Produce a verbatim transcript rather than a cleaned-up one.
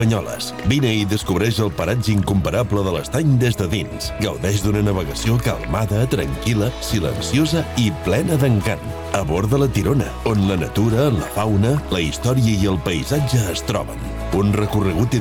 Banyoles. Vine i descobreix el paratge incomparable de l'Estany des de dins. Gaudeix d'una navegació calmada, tranquil·la, silenciosa i plena d'encant. A bord de la Tirona, on la natura, la fauna, la història i el paisatge es troben. Un recorregut